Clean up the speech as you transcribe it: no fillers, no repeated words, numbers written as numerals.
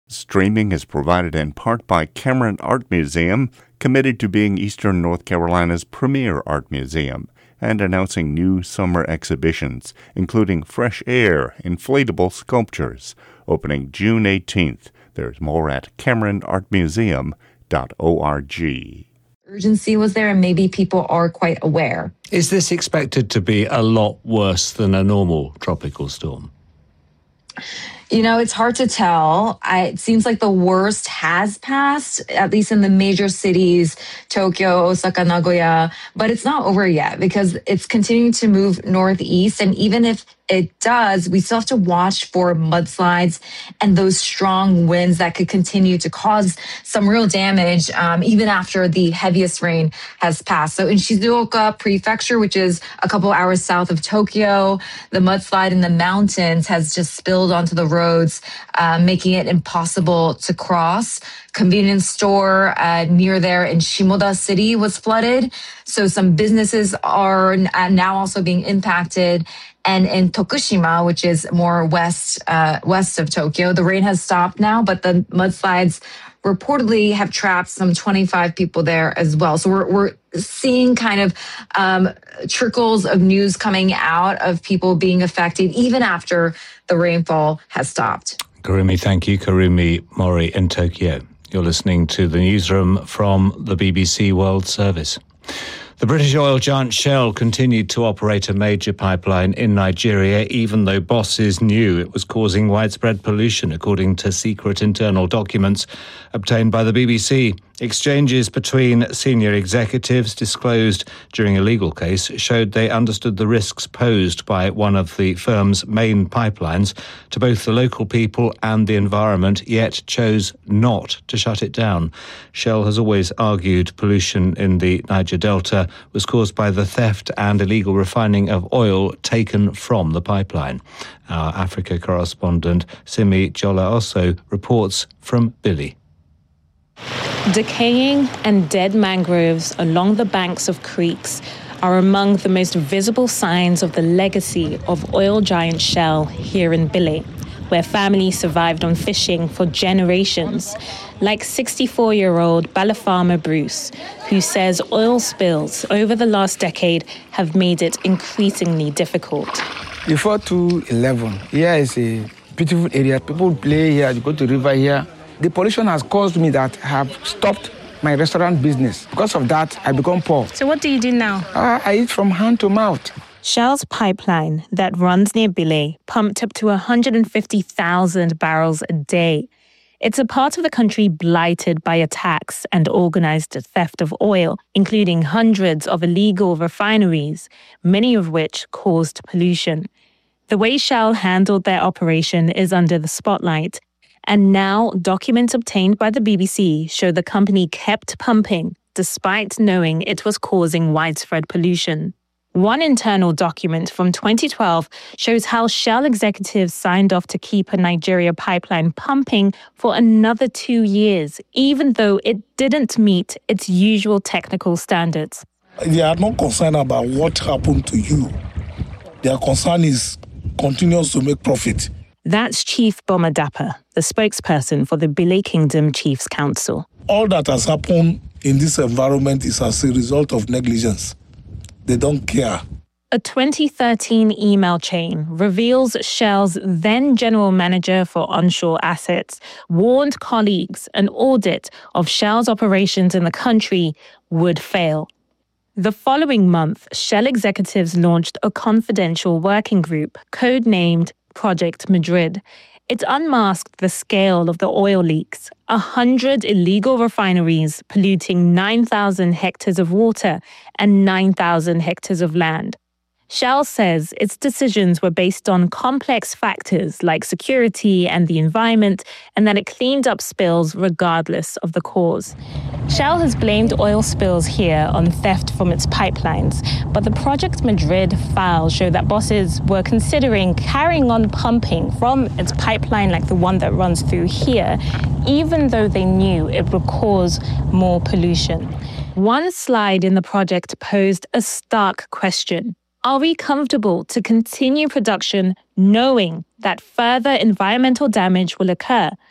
Streaming is provided in part by Cameron Art Museum, committed to being Eastern North Carolina's premier art museum, and announcing new summer exhibitions, including Fresh Air Inflatable Sculptures, opening June 18th. There's more at CameronArtMuseum.org. Urgency was there, and maybe people are quite aware. Is this expected to be a lot worse than a normal tropical storm? You know, it's hard to tell. It seems like the worst has passed, at least in the major cities, Tokyo, Osaka, Nagoya. But it's not over yet because it's continuing to move northeast. And even if it does, we still have to watch for mudslides and those strong winds that could continue to cause some real damage even after the heaviest rain has passed. So in Shizuoka Prefecture, which is a couple hours south of Tokyo, the mudslide in the mountains has just spilled onto the roads, making it impossible to cross. Convenience store near there in Shimoda City was flooded. So some businesses are now also being impacted. And in Tokushima, which is more west of Tokyo, the rain has stopped now, but the mudslides reportedly have trapped some 25 people there as well. So we're seeing kind of trickles of news coming out of people being affected even after the rainfall has stopped. Karumi, thank you. Karumi Mori in Tokyo. You're listening to the newsroom from the BBC World Service. The British oil giant Shell continued to operate a major pipeline in Nigeria, even though bosses knew it was causing widespread pollution, according to secret internal documents obtained by the BBC. Exchanges between senior executives disclosed during a legal case showed they understood the risks posed by one of the firm's main pipelines to both the local people and the environment, yet chose not to shut it down. Shell has always argued pollution in the Niger Delta was caused by the theft and illegal refining of oil taken from the pipeline. Our Africa correspondent Simi Jola also reports from Billy. Decaying and dead mangroves along the banks of creeks are among the most visible signs of the legacy of oil giant Shell here in Billy, where families survived on fishing for generations, like 64-year-old Balafama Bruce, who says oil spills over the last decade have made it increasingly difficult. Before 2011, here is a beautiful area. People play here, you go to the river here. The pollution has caused me that I have stopped my restaurant business. Because of that, I become poor. So what do you do now? I eat from hand to mouth. Shell's pipeline that runs near Bilé pumped up to 150,000 barrels a day. It's a part of the country blighted by attacks and organized theft of oil, including hundreds of illegal refineries, many of which caused pollution. The way Shell handled their operation is under the spotlight. And now, documents obtained by the BBC show the company kept pumping despite knowing it was causing widespread pollution. One internal document from 2012 shows how Shell executives signed off to keep a Nigeria pipeline pumping for another 2 years, even though it didn't meet its usual technical standards. They are not concerned about what happened to you. Their concern is continues to make profit. That's Chief Boma Dapa, the spokesperson for the Bilé Kingdom Chiefs Council. All that has happened in this environment is as a result of negligence. They don't care. A 2013 email chain reveals Shell's then general manager for onshore assets warned colleagues an audit of Shell's operations in the country would fail. The following month, Shell executives launched a confidential working group codenamed Project Madrid. It unmasked the scale of the oil leaks, 100 illegal refineries polluting 9,000 hectares of water and 9,000 hectares of land. Shell says its decisions were based on complex factors like security and the environment, and that it cleaned up spills regardless of the cause. Shell has blamed oil spills here on theft from its pipelines, but the Project Madrid files show that bosses were considering carrying on pumping from its pipeline like the one that runs through here, even though they knew it would cause more pollution. One slide in the project posed a stark question. Are we comfortable to continue production knowing that further environmental damage will occur